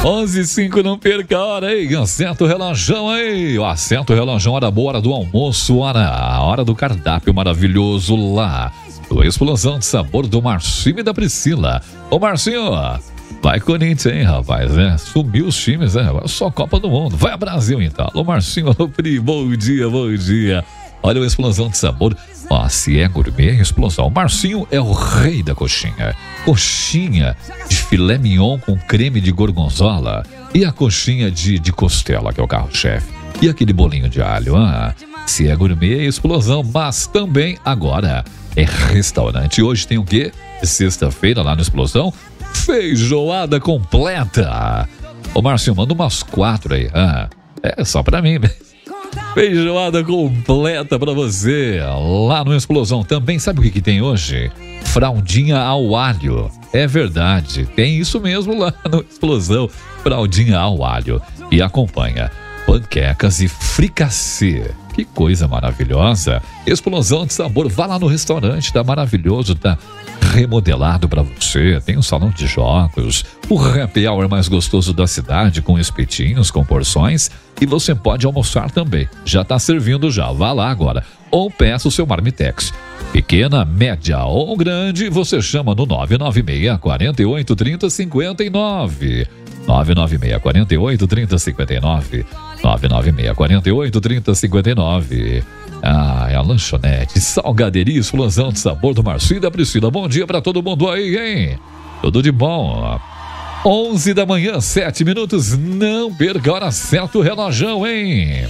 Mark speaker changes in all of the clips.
Speaker 1: 11h05, não perca a hora, hein? Acerta o relógio aí. Acerta o relógio, hora boa, hora do almoço, a hora do cardápio maravilhoso lá. Do Explosão de Sabor do Marcinho e da Priscila. Ô Marcinho, vai Corinthians, hein, rapaz, né? Subiu os times, né? Agora só Copa do Mundo. Vai Brasil, então. Ô Marcinho, alô Pri, bom dia, bom dia. Olha o Explosão de Sabor. Ó, se é gourmet, explosão. O Marcinho é o rei da coxinha. Coxinha de filé mignon com creme de gorgonzola. E a coxinha de costela, que é o carro-chefe. E aquele bolinho de alho, se é gourmet, explosão. Mas também agora é restaurante. Hoje tem o quê? Sexta-feira lá no Explosão, feijoada completa. Ô Marcinho, manda umas 4 aí. É só pra mim, né? Feijoada completa pra você lá no Explosão. Também sabe o que tem hoje? Fraldinha ao alho. É verdade, tem isso mesmo lá no Explosão. Fraldinha ao alho. E acompanha panquecas e fricassê. Que coisa maravilhosa. Explosão de sabor. Vá lá no restaurante, tá maravilhoso, tá remodelado pra você. Tem um salão de jogos, o happy hour mais gostoso da cidade, com espetinhos, com porções. E você pode almoçar também. Já tá servindo já. Vá lá agora. Ou peça o seu marmitex. Pequena, média ou grande, você chama no 996 48 30 59. 996 48 30 59. 996 48 30 59. É a lanchonete Salgaderia Explosão de Sabor do Marcinho e da Priscila. Bom dia pra todo mundo aí, hein? Tudo de bom. 11 da manhã, 7 minutos. Não perca a hora certa, o relógio, hein?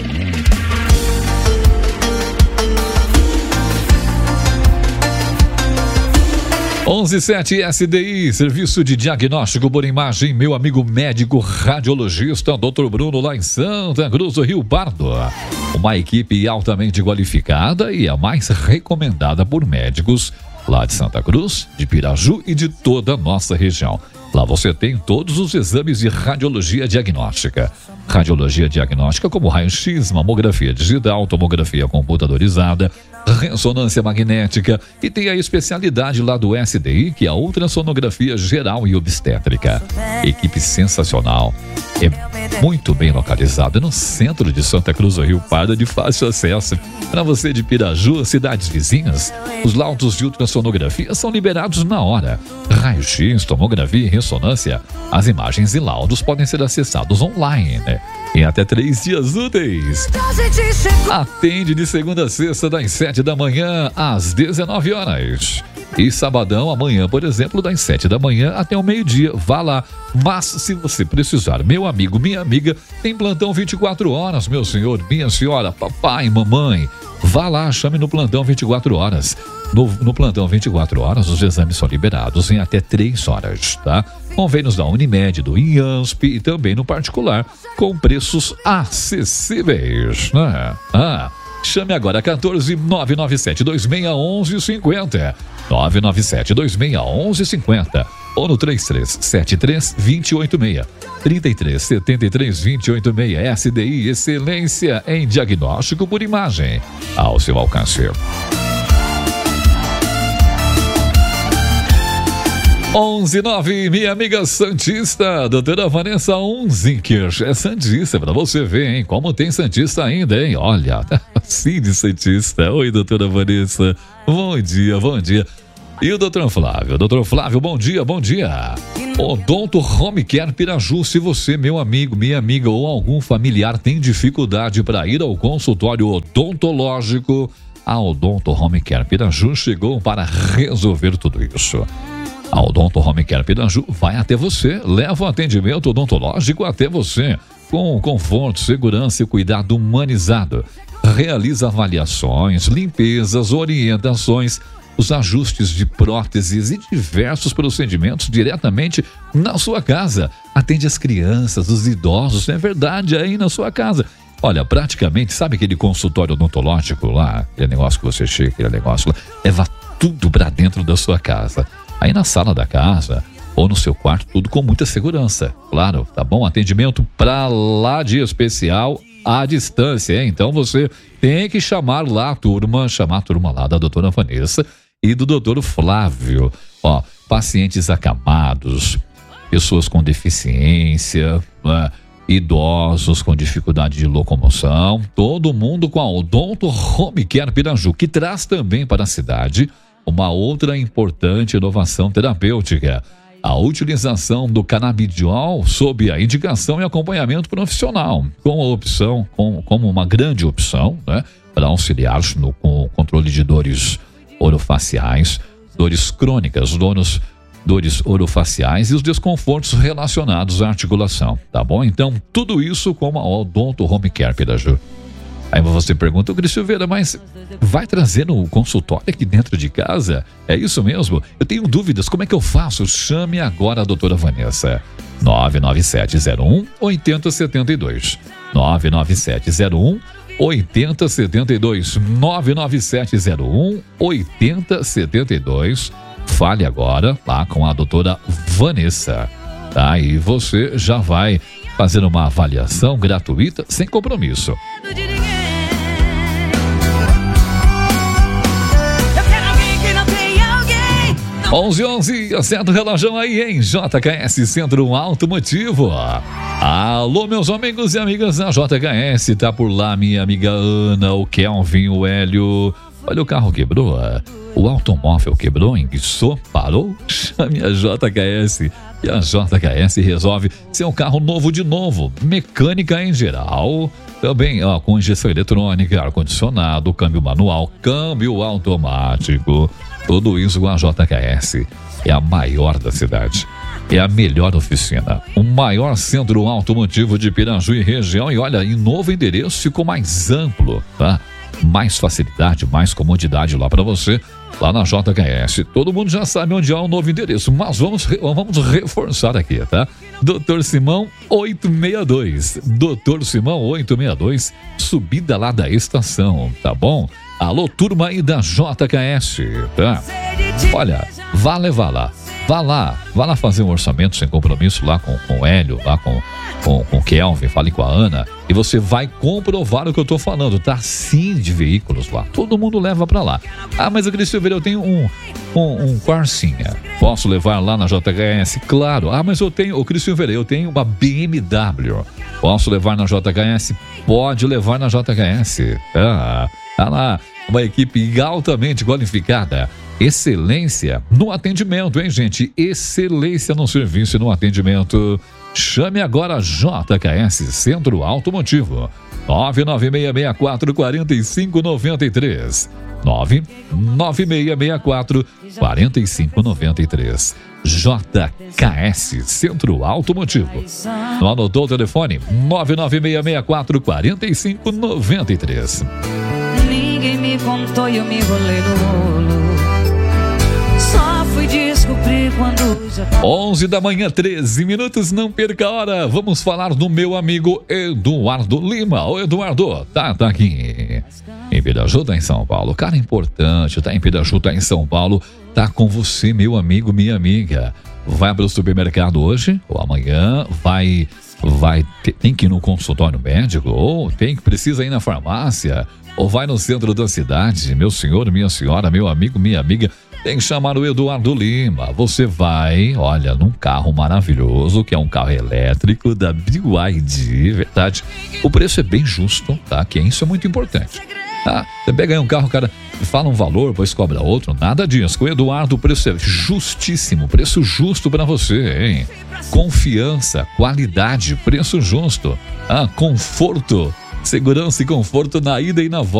Speaker 1: Onze sete SDI, Serviço de Diagnóstico por Imagem, meu amigo médico radiologista, Dr. Bruno, lá em Santa Cruz do Rio Pardo. Uma equipe altamente qualificada e a mais recomendada por médicos lá de Santa Cruz, de Piraju e de toda a nossa região. Lá você tem todos os exames de radiologia diagnóstica. Radiologia diagnóstica como raio-x, mamografia digital, tomografia computadorizada, ressonância magnética e tem a especialidade lá do SDI, que é a ultrassonografia geral e obstétrica. Equipe sensacional. É muito bem localizada no centro de Santa Cruz do Rio Pardo, de fácil acesso. Para você de Piraju, cidades vizinhas, os laudos de ultrassonografia são liberados na hora. Raio-x, tomografia e ressonância, as imagens e laudos podem ser acessados online em até 3 dias úteis. Atende de segunda a sexta, das 7 da manhã às 19 horas. E sabadão, amanhã, por exemplo, das 7 da manhã até o meio-dia. Vá lá. Mas se você precisar, meu amigo, minha amiga, tem plantão 24 horas, meu senhor, minha senhora, papai, mamãe. Vá lá, chame no plantão 24 horas. No plantão 24 horas, os exames são liberados em até 3 horas, tá? Convênios da Unimed, do IANSP e também no particular, com preços acessíveis, né? Chame agora 14 997 26 50. 997 26 50 ou no 3373 286. 3373 286. SDI, excelência em diagnóstico por imagem ao seu alcance. 11:09, minha amiga santista, doutora Vanessa Unzinkirch, é santista, pra você ver, hein, como tem santista ainda, hein, olha, sim de santista. Oi, doutora Vanessa, bom dia, bom dia. E o doutor Flávio, bom dia, bom dia. Odonto Home Care Piraju, se você, meu amigo, minha amiga ou algum familiar tem dificuldade para ir ao consultório odontológico, a Odonto Home Care Piraju chegou para resolver tudo isso. A Odonto Home Care Piraju vai até você, leva o atendimento odontológico até você, com conforto, segurança e cuidado humanizado. Realiza avaliações, limpezas, orientações, os ajustes de próteses e diversos procedimentos diretamente na sua casa. Atende as crianças, os idosos, é verdade, aí na sua casa. Olha, praticamente, sabe aquele consultório odontológico lá? Aquele negócio que você chega, aquele negócio lá, leva tudo pra dentro da sua casa. Aí na sala da casa ou no seu quarto, tudo com muita segurança. Claro, tá bom? Atendimento pra lá de especial à distância, hein? Então você tem que chamar a turma lá da doutora Vanessa e do doutor Flávio. Ó, pacientes acamados, pessoas com deficiência, né? Idosos com dificuldade de locomoção, todo mundo com a Odonto Home Care Piraju, que traz também para a cidade uma outra importante inovação terapêutica: a utilização do canabidiol sob a indicação e acompanhamento profissional, com a opção, como uma grande opção, né, para auxiliar no controle de dores orofaciais, dores crônicas, dores orofaciais e os desconfortos relacionados à articulação, tá bom? Então, tudo isso com a Odonto Home Care Piraju. Aí você pergunta, Cris Silveira, mas vai trazer no consultório aqui dentro de casa? É isso mesmo? Eu tenho dúvidas, como é que eu faço? Chame agora a doutora Vanessa. 99701-8072. 99701-8072. 99701-8072. Fale agora lá com a doutora Vanessa, tá? E você já vai fazer uma avaliação gratuita, sem compromisso. 11:11, acerta o relógio aí em JKS Centro Automotivo. Alô, meus amigos e amigas da JKS, tá por lá minha amiga Ana, o Kelvin, o Hélio. Olha, o carro quebrou, o automóvel quebrou, enguiçou, parou? Chame a JKS. E a JKS resolve seu carro novo de novo. Mecânica em geral, também com injeção eletrônica, ar-condicionado, câmbio manual, câmbio automático. Tudo isso com a JKS. É a maior da cidade. É a melhor oficina. O maior centro automotivo de Piraju e região. E olha, em novo endereço ficou mais amplo, tá? Mais facilidade, mais comodidade lá para você, lá na JKS. Todo mundo já sabe onde é o novo endereço, mas vamos reforçar aqui, tá? Dr. Simão 862. Dr. Simão 862, subida lá da estação, tá bom? Alô, turma aí da JKS, tá? Olha, vá levar lá. Vá lá fazer um orçamento sem compromisso lá com o Hélio, lá com o Kelvin, fale com a Ana, e você vai comprovar o que eu tô falando, tá? Sim, de veículos lá, todo mundo leva pra lá. Ah, mas eu queria ver, eu tenho um Corsinha, posso levar lá na JKS? Claro. Ah, mas eu Cris Silveira, eu tenho uma BMW, posso levar na JKS? Pode levar na JKS. Tá lá, uma equipe altamente qualificada. Excelência no atendimento, hein, gente? Excelência no serviço e no atendimento. Chame agora a JKS Centro Automotivo. 99664-4593. 99664-4593. JKS Centro Automotivo. Não anotou o telefone? 99664-4593.
Speaker 2: Ninguém me contou e eu me enrolei no rolo. Só fui descobrir quando já tava...
Speaker 1: 11 da manhã, 13 minutos, não perca a hora. Vamos falar do meu amigo Eduardo Lima. Ô Eduardo, tá aqui em Piraju, tá em São Paulo. Cara importante, tá em Piraju, tá em São Paulo. Tá com você, meu amigo, minha amiga. Vai pro supermercado hoje ou amanhã, tem que ir no consultório médico, ou precisa ir na farmácia, ou vai no centro da cidade. Meu senhor, minha senhora, meu amigo, minha amiga, tem que chamar o Eduardo Lima. Você vai, olha, num carro maravilhoso, que é um carro elétrico da BYD, verdade? O preço é bem justo, tá? Que isso é muito importante. Ah, você pega aí um carro, cara, fala um valor, depois cobra outro, nada disso. Com o Eduardo, o preço é justíssimo, preço justo pra você, hein? Confiança, qualidade, preço justo. Ah, conforto, segurança e conforto na ida e na volta.